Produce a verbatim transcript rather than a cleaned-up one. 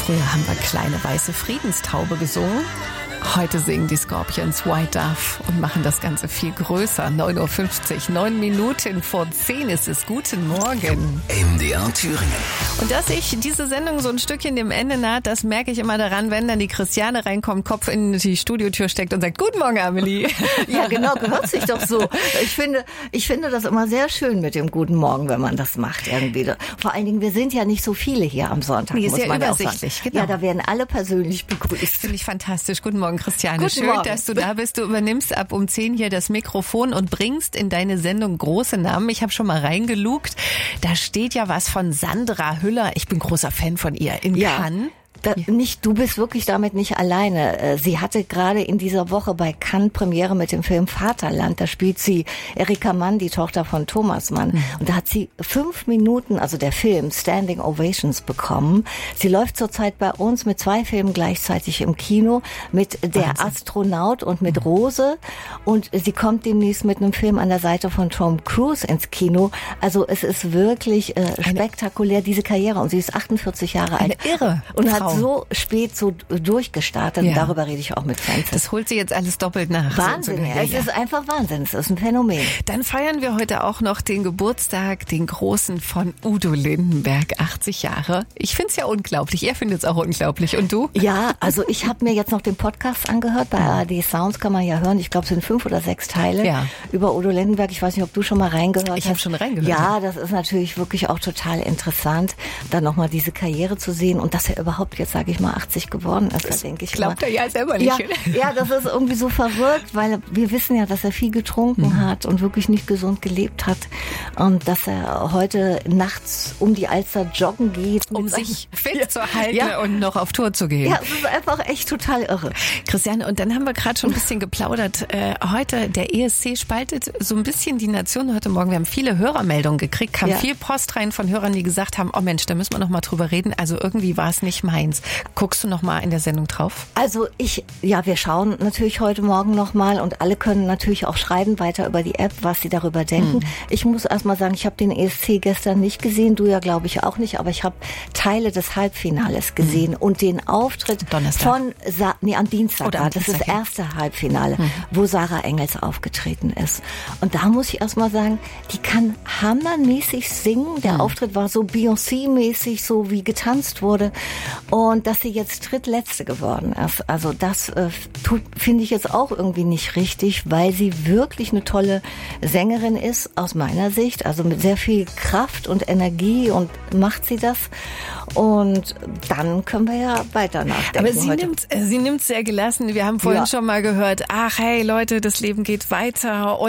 Früher haben wir Kleine weiße Friedenstaube gesungen. Heute singen die Scorpions White Dove und machen das Ganze viel größer. neun Uhr fünfzig, neun Minuten vor zehn ist es. Guten Morgen. M D R Thüringen. Und dass ich diese Sendung so ein Stückchen dem Ende naht, das merke ich immer daran, wenn dann die Christiane reinkommt, Kopf in die Studiotür steckt und sagt, Guten Morgen, Amelie. Ja, genau, gehört sich doch so. Ich finde, ich finde das immer sehr schön mit dem Guten Morgen, wenn man das macht irgendwie. Vor allen Dingen, wir sind ja nicht so viele hier am Sonntag. Nee, ist muss ja man übersichtlich, auch sagen. genau. Ja, da werden alle persönlich begrüßt. Finde ich fantastisch. Guten Morgen, Christiane. Guten Schön, Morgen. dass du da bist. Du übernimmst ab um zehn hier das Mikrofon und bringst in deine Sendung große Namen. Ich habe schon mal reingelugt. Da steht ja was von Sandra Hüller. Ich bin großer Fan von ihr. In Ja. Cannes. Da, nicht, du bist wirklich damit nicht alleine. Sie hatte gerade in dieser Woche bei Cannes Premiere mit dem Film Vaterland. Da spielt sie Erika Mann, die Tochter von Thomas Mann. Mhm. Und da hat sie fünf Minuten, also der Film, Standing Ovations bekommen. Sie läuft zurzeit bei uns mit zwei Filmen gleichzeitig im Kino, mit Der Wahnsinn. Astronaut und mit Rose. Und sie kommt demnächst mit einem Film an der Seite von Tom Cruise ins Kino. Also es ist wirklich äh, spektakulär, diese Karriere. Und sie ist achtundvierzig Jahre alt. Eine irre Und hat Frau. so spät so durchgestartet. Ja. Und darüber rede ich auch mit Francis. Das holt sie jetzt alles doppelt nach. Wahnsinn. Ja, es ja. ist einfach Wahnsinn. Es ist ein Phänomen. Dann feiern wir heute auch noch den Geburtstag, den großen von Udo Lindenberg, achtzig Jahre. Ich finde es ja unglaublich. Er findet es auch unglaublich. Und du? Ja, also ich habe mir jetzt noch den Podcast angehört. Bei A R D Sounds kann man ja hören. Ich glaube, es sind fünf oder sechs Teile Ja. über Udo Lindenberg. Ich weiß nicht, ob du schon mal reingehört hast. Ich habe schon reingehört. Ja, das ist natürlich wirklich auch total interessant, dann nochmal diese Karriere zu sehen und dass er überhaupt jetzt, sage ich mal, achtzig geworden ist. Da denke ich Glaubt immer, er ja selber nicht. Ja, ja, das ist irgendwie so verrückt, weil wir wissen ja, dass er viel getrunken mhm. hat und wirklich nicht gesund gelebt hat und dass er heute nachts um die Alster joggen geht. Um seinen, sich fit ja, zu halten ja. und noch auf Tour zu gehen. Ja, es ist einfach echt total irre. Christiane, und dann haben wir gerade schon ein bisschen geplaudert. Äh, heute, der E S C spaltet so ein bisschen die Nation heute Morgen. Wir haben viele Hörermeldungen gekriegt, kam Ja. viel Post rein von Hörern, die gesagt haben, oh Mensch, da müssen wir noch mal drüber reden. Also irgendwie war es nicht meins. Guckst du noch mal in der Sendung drauf? Also ich, ja, wir schauen natürlich heute Morgen nochmal und alle können natürlich auch schreiben weiter über die App, was sie darüber denken. Hm. Ich muss erst mal sagen, ich habe den E S C gestern nicht gesehen, du ja glaube ich auch nicht, aber ich habe Teile des Halbfinales gesehen hm. und den Auftritt Donnerstag. von, Sa- nee, am Dienstag, Oder war, am das Dienstag, ist das ja. erste Halbfinale, hm. wo Sarah Engels aufgetreten ist. Und da muss ich erst mal sagen, die kann hammermäßig singen. Der hm. Auftritt war so Beyoncé-mäßig, so wie getanzt wurde. Und dass sie jetzt drittletzte geworden ist. Also das äh, tut, finde ich jetzt auch irgendwie nicht richtig, weil sie wirklich eine tolle Sängerin ist, aus meiner Sicht. Also mit sehr viel Kraft und Energie und macht sie das. Und dann können wir ja weiter nachdenken. Aber sie heute. nimmt, sie nimmt sehr gelassen. Wir haben vorhin Ja. schon mal gehört, ach hey Leute, das Leben geht weiter.